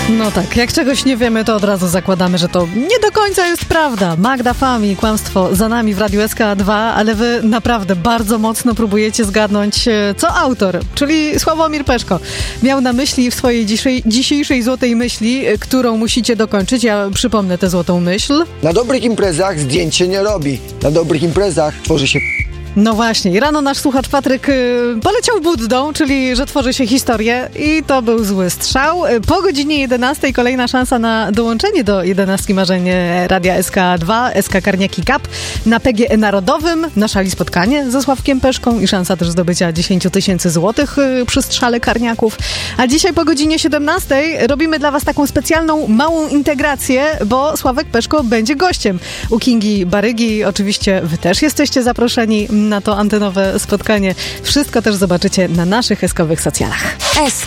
No tak, jak czegoś nie wiemy, to od razu zakładamy, że to nie do końca jest prawda. Magda Fam i kłamstwo za nami w Radiu SK2, ale wy naprawdę bardzo mocno próbujecie zgadnąć, co autor, czyli Sławomir Peszko, miał na myśli w swojej dzisiejszej złotej myśli, którą musicie dokończyć. Ja przypomnę tę złotą myśl. Na dobrych imprezach zdjęć się nie robi. Na dobrych imprezach tworzy się... No właśnie, i rano nasz słuchacz Patryk poleciał Buddą, czyli że tworzy się historię i to był zły strzał. Po godzinie 11 kolejna szansa na dołączenie do 11 marzeń Radia SK2, SK Karniaki Cup na PGE Narodowym, na szali spotkanie ze Sławkiem Peszką i szansa też zdobycia 10 000 złotych przy strzale karniaków. A dzisiaj po godzinie 17 robimy dla was taką specjalną małą integrację, bo Sławek Peszko będzie gościem u Kingi Barygi. Oczywiście wy też jesteście zaproszeni na to antenowe spotkanie. Wszystko też zobaczycie na naszych SK-owych socjalach.